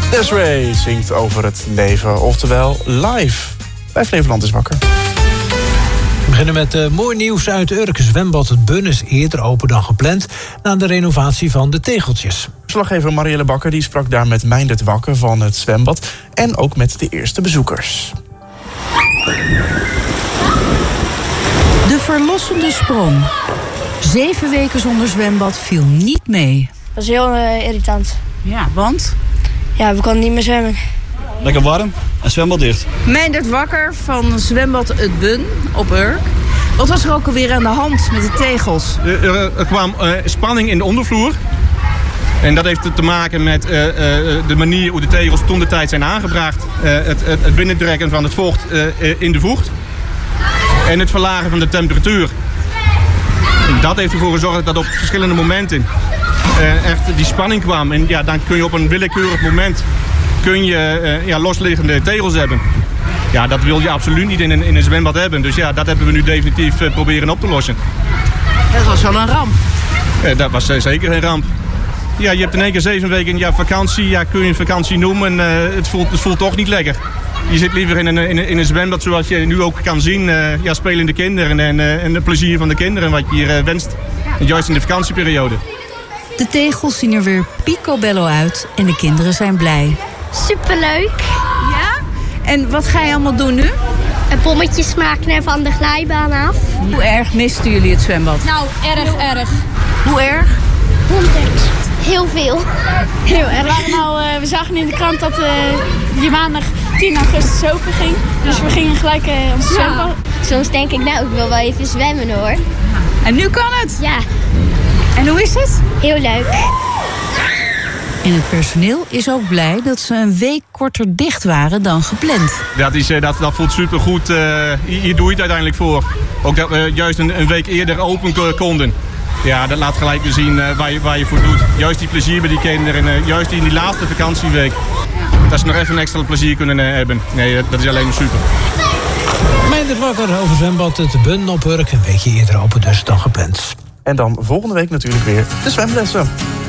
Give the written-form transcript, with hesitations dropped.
Desiree zingt over het leven, oftewel live. Bij Flevoland is wakker. We beginnen met mooi nieuws uit Urk. Zwembad Het Bun is eerder open dan gepland na de renovatie van de tegeltjes. Verslaggever Marielle Bakker die sprak daar met Meindert Wakker van het zwembad en ook met de eerste bezoekers. De verlossende sprong. 7 weken zonder zwembad viel niet mee. Dat is heel irritant. Ja, want? Ja, we konden niet meer zwemmen. Lekker warm en zwembad dicht. Meindert Wakker van zwembad Het Bun op Urk. Wat was er ook alweer aan de hand met de tegels? Er kwam spanning in de ondervloer. En dat heeft te maken met de manier hoe de tegels toen de tijd zijn aangebracht. Het binnendrekken van het vocht in de vocht. En het verlagen van de temperatuur. En dat heeft ervoor gezorgd dat op verschillende momenten echt die spanning kwam. En ja, dan kun je op een willekeurig moment losliggende tegels hebben. Ja, dat wil je absoluut niet in een zwembad hebben. Dus ja, dat hebben we nu definitief proberen op te lossen. Dat was wel een ramp. Dat was zeker een ramp. Ja, je hebt in één keer 7 weken vakantie. Ja, kun je een vakantie noemen. Het voelt toch niet lekker. Je zit liever in een zwembad zoals je nu ook kan zien. Spelende kinderen en het plezier van de kinderen wat je hier wenst. Juist in de vakantieperiode. De tegels zien er weer picobello uit en de kinderen zijn blij. Superleuk. Ja? En wat ga je allemaal doen nu? Bommetjes maken van de glijbaan af. Hoe erg misten jullie het zwembad? Nou, erg. Hoe erg? 100. Heel veel. Heel erg. We zagen in de krant dat die maandag 10 augustus open ging. Dus we gingen gelijk ons zwembad. Soms denk ik, nou, ik wil wel even zwemmen hoor. En nu kan het? Ja. En hoe is het? Heel leuk. En het personeel is ook blij dat ze een week korter dicht waren dan gepland. Dat voelt supergoed. Hier doe je het uiteindelijk voor. Ook dat we juist een week eerder open konden. Ja, dat laat gelijk weer zien waar je voor doet. Juist die plezier bij die kinderen en juist in die laatste vakantieweek. Dat ze nog even een extra plezier kunnen hebben. Nee, dat is alleen maar super. Meindert Wakker over zwembad Het Bun op Urk. Een weekje eerder open dus dan gepland. En dan volgende week natuurlijk weer de zwemlessen.